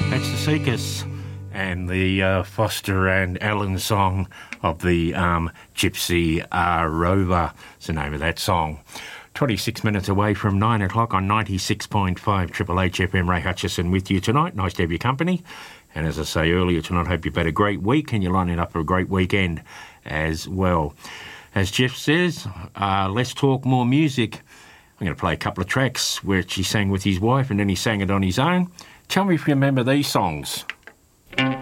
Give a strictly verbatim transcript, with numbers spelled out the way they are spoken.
That's the Seekers and the uh, Foster and Allen song of the um, Gypsy uh, Rover. It's the name of that song. twenty-six minutes away from nine o'clock on ninety-six point five Triple H F M. Ray Hutchison with you tonight. Nice to have your company. And as I say earlier tonight, hope you've had a great week and you're lining up for a great weekend as well. As Jeff says, uh, let's talk more music. I'm going to play a couple of tracks where he sang with his wife and then he sang it on his own. Tell me if you remember these songs.